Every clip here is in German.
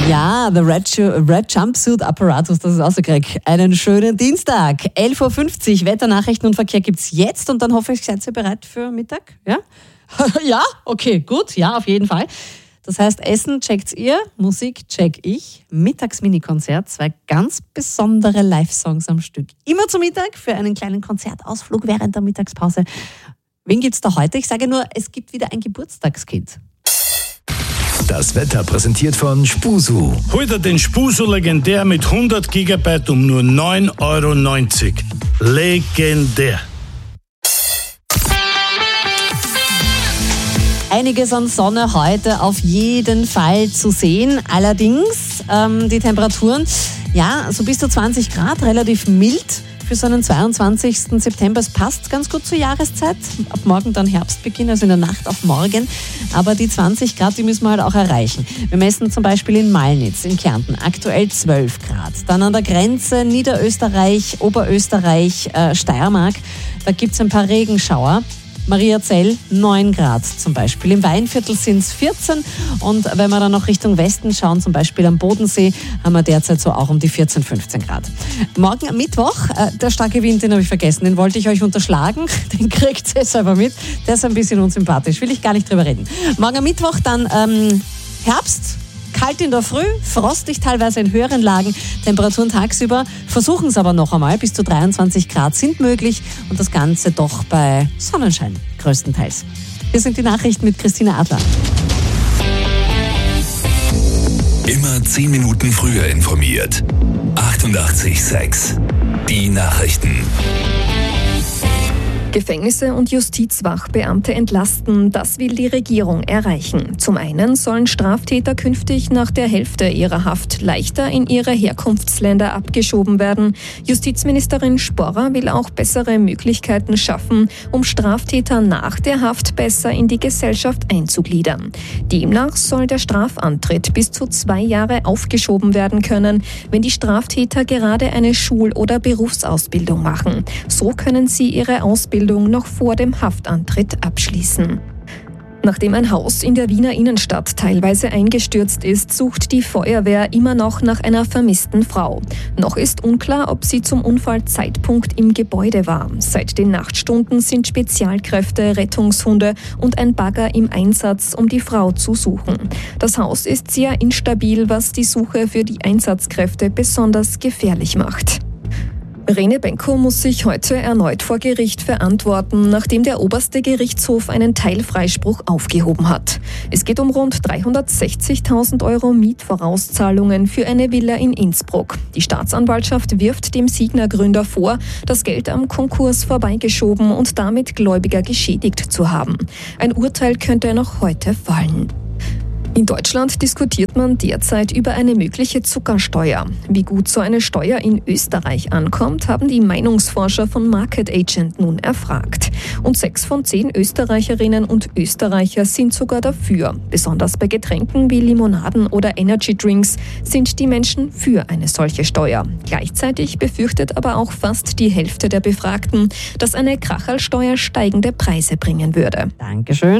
Ja, The Red Jumpsuit Apparatus, das ist rausgekriegt. Einen schönen Dienstag. 11.50 Uhr, Wetternachrichten und Verkehr gibt's jetzt und dann hoffe ich, seid ihr bereit für Mittag? Ja? Ja? Okay, gut. Ja, auf jeden Fall. Das heißt, Essen checkt ihr, Musik check ich, Mittags-Mini-Konzert, 2 ganz besondere Live-Songs am Stück. Immer zum Mittag für einen kleinen Konzertausflug während der Mittagspause. Wen gibt's da heute? Ich sage nur, es gibt wieder ein Geburtstagskind. Das Wetter präsentiert von Spusu. Hol dir den Spusu legendär mit 100 GB um nur 9,90 €. Legendär. Einiges an Sonne heute auf jeden Fall zu sehen. Allerdings die Temperaturen, ja, so bis zu 20 Grad, relativ mild für so einen 22. September. Es passt ganz gut zur Jahreszeit. Ab morgen dann Herbstbeginn, also in der Nacht auf morgen. Aber die 20 Grad, die müssen wir halt auch erreichen. Wir messen zum Beispiel in Malnitz in Kärnten aktuell 12 Grad. Dann an der Grenze Niederösterreich, Oberösterreich, Steiermark. Da gibt es ein paar Regenschauer. Mariazell 9 Grad zum Beispiel. Im Weinviertel sind es 14 und wenn wir dann noch Richtung Westen schauen, zum Beispiel am Bodensee, haben wir derzeit so auch um die 14, 15 Grad. Morgen am Mittwoch, der starke Wind, den habe ich vergessen, den wollte ich euch unterschlagen, den kriegt ihr selber mit. Der ist ein bisschen unsympathisch, will ich gar nicht drüber reden. Morgen am Mittwoch dann Herbst. Kalt in der Früh, frostig teilweise in höheren Lagen, Temperaturen tagsüber, versuchen es aber noch einmal, bis zu 23 Grad sind möglich und das Ganze doch bei Sonnenschein größtenteils. Hier sind die Nachrichten mit Christina Adler. Immer 10 Minuten früher informiert. 88,6. Die Nachrichten. Gefängnisse und Justizwachbeamte entlasten, das will die Regierung erreichen. Zum einen sollen Straftäter künftig nach der Hälfte ihrer Haft leichter in ihre Herkunftsländer abgeschoben werden. Justizministerin Sporrer will auch bessere Möglichkeiten schaffen, um Straftäter nach der Haft besser in die Gesellschaft einzugliedern. Demnach soll der Strafantritt bis zu 2 Jahre aufgeschoben werden können, wenn die Straftäter gerade eine Schul- oder Berufsausbildung machen. So können sie ihre Ausbildung noch vor dem Haftantritt abschließen. Nachdem ein Haus in der Wiener Innenstadt teilweise eingestürzt ist, sucht die Feuerwehr immer noch nach einer vermissten Frau. Noch ist unklar, ob sie zum Unfallzeitpunkt im Gebäude war. Seit den Nachtstunden sind Spezialkräfte, Rettungshunde und ein Bagger im Einsatz, um die Frau zu suchen. Das Haus ist sehr instabil, was die Suche für die Einsatzkräfte besonders gefährlich macht. Rene Benko muss sich heute erneut vor Gericht verantworten, nachdem der oberste Gerichtshof einen Teilfreispruch aufgehoben hat. Es geht um rund 360.000 € Mietvorauszahlungen für eine Villa in Innsbruck. Die Staatsanwaltschaft wirft dem Signa-Gründer vor, das Geld am Konkurs vorbeigeschoben und damit Gläubiger geschädigt zu haben. Ein Urteil könnte noch heute fallen. In Deutschland diskutiert man derzeit über eine mögliche Zuckersteuer. Wie gut so eine Steuer in Österreich ankommt, haben die Meinungsforscher von Market Agent nun erfragt. Und 6 von 10 Österreicherinnen und Österreicher sind sogar dafür. Besonders bei Getränken wie Limonaden oder Energy Drinks sind die Menschen für eine solche Steuer. Gleichzeitig befürchtet aber auch fast die Hälfte der Befragten, dass eine Kracherlsteuer steigende Preise bringen würde. Dankeschön.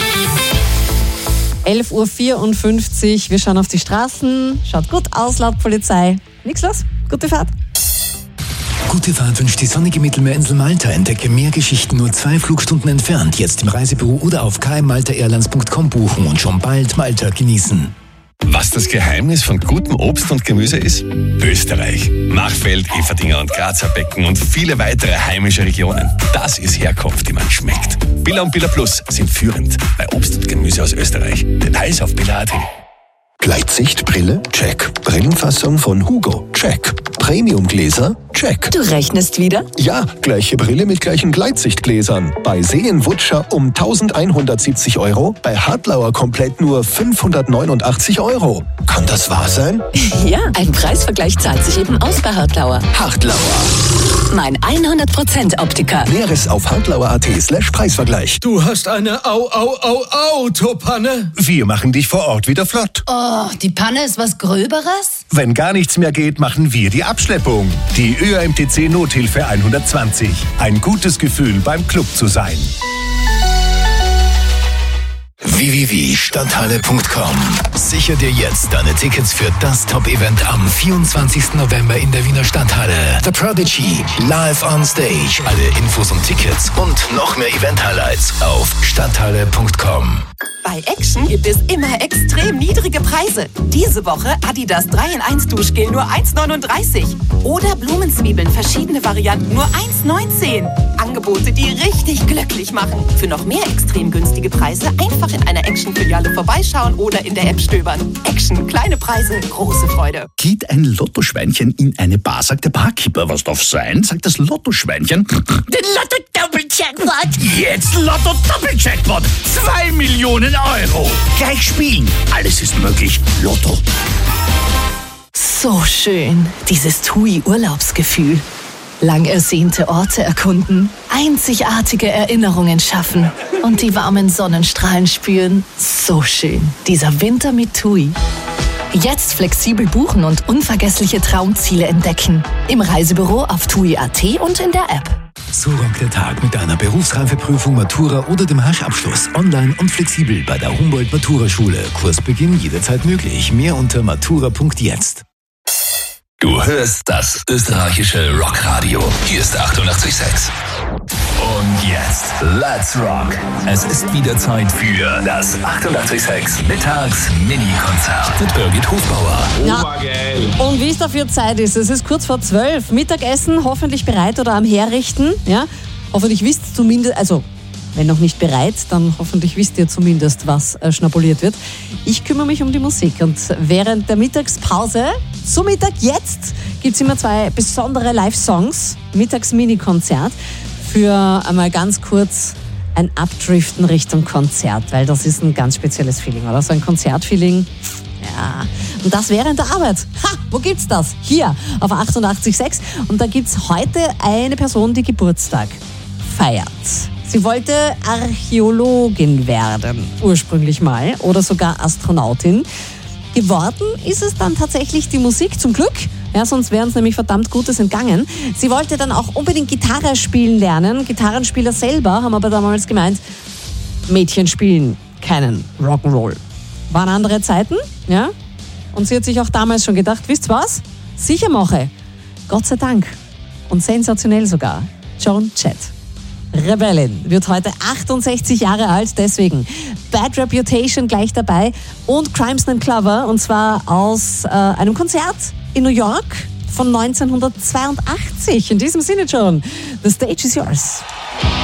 11.54 Uhr, wir schauen auf die Straßen. Schaut gut aus laut Polizei. Nichts los, gute Fahrt. Gute Fahrt wünscht die sonnige Mittelmeerinsel Malta. Entdecke mehr Geschichten nur 2 Flugstunden entfernt. Jetzt im Reisebüro oder auf kmmaltaairlines.com buchen und schon bald Malta genießen. Was das Geheimnis von gutem Obst und Gemüse ist? Österreich. Machfeld, Everdinger und Grazer Becken und viele weitere heimische Regionen. Das ist Herkunft, die man schmeckt. Billa und Billa Plus sind führend bei Obst und Gemüse aus Österreich. Details auf billa.at. Gleitsichtbrille? Check. Brillenfassung von Hugo? Check. Premiumgläser? Check. Du rechnest wieder? Ja, gleiche Brille mit gleichen Gleitsichtgläsern. Bei Seen-Wutscher um 1.170 €, bei Hartlauer komplett nur 589 €. Kann das wahr sein? Ja, ein Preisvergleich zahlt sich eben aus bei Hartlauer. Hartlauer. Mein 100% Optiker. Näheres auf hartlauer.at/Preisvergleich. Du hast eine Autopanne? Wir machen dich vor Ort wieder flott. Oh, die Panne ist was Gröberes? Wenn gar nichts mehr geht, machen wir die Abschleppung. Die ÖAMTC Nothilfe 120. Ein gutes Gefühl, beim Club zu sein. www.stadthalle.com. Sicher dir jetzt deine Tickets für das Top-Event am 24. November in der Wiener Stadthalle. The Prodigy, live on stage. Alle Infos und Tickets und noch mehr Event-Highlights auf stadthalle.com. Bei Action gibt es immer extrem niedrige Preise. Diese Woche Adidas 3-in-1 Duschgel nur 1,39. Oder Blumenzwiebeln, verschiedene Varianten nur 1,19. Angebote, die richtig glücklich machen. Für noch mehr extrem günstige Preise einfach in einer Action-Filiale vorbeischauen oder in der App stöbern. Action, kleine Preise, große Freude. Geht ein Lottoschweinchen in eine Bar, sagt der Barkeeper, was darf sein? Sagt das Lottoschweinchen. Den Lotto-Doppel-Jackpot! Jetzt Lotto-Doppel-Jackpot! 2 Millionen Euro! Gleich spielen! Alles ist möglich. Lotto. So schön, dieses TUI-Urlaubsgefühl. Lang ersehnte Orte erkunden, einzigartige Erinnerungen schaffen und die warmen Sonnenstrahlen spüren. So schön, dieser Winter mit TUI. Jetzt flexibel buchen und unvergessliche Traumziele entdecken. Im Reisebüro auf TUI.at und in der App. So rockt der Tag mit einer Berufsreifeprüfung, Matura oder dem Haschabschluss. Online und flexibel bei der Humboldt-Matura-Schule. Kursbeginn jederzeit möglich. Mehr unter matura.jetzt. Du hörst das österreichische Rockradio. Hier ist 88,6. Und jetzt, let's rock. Es ist wieder Zeit für das 88,6 Mittags-Mini-Konzert mit Birgit Hofbauer. Ja. Und wie es dafür Zeit ist, es ist kurz vor 12. Mittagessen hoffentlich bereit oder am Herrichten. Ja? Hoffentlich wisst ihr zumindest, also wenn noch nicht bereit, dann hoffentlich wisst ihr zumindest, was schnabuliert wird. Ich kümmere mich um die Musik und während der Mittagspause, zum Mittag jetzt, gibt es immer 2 besondere Live-Songs, Mittags-Mini-Konzert, für einmal ganz kurz ein Abdriften Richtung Konzert, weil das ist ein ganz spezielles Feeling, oder? So ein Konzertfeeling. Ja, und das während der Arbeit. Ha, wo gibt's das? Hier auf 88,6 und da gibt's heute eine Person, die Geburtstag feiert. Sie wollte Archäologin werden, ursprünglich mal, oder sogar Astronautin. Geworden ist es dann tatsächlich die Musik, zum Glück. Ja, sonst wäre uns nämlich verdammt Gutes entgangen. Sie wollte dann auch unbedingt Gitarre spielen lernen. Gitarrenspieler selber haben aber damals gemeint, Mädchen spielen keinen Rock'n'Roll. Waren andere Zeiten, ja? Und sie hat sich auch damals schon gedacht, wisst ihr was? Sicher mache. Gott sei Dank. Und sensationell sogar. Joan Jett. Rebellin wird heute 68 Jahre alt, deswegen Bad Reputation gleich dabei und Crimson Clover, und zwar aus einem Konzert in New York von 1982. In diesem Sinne schon, the stage is yours.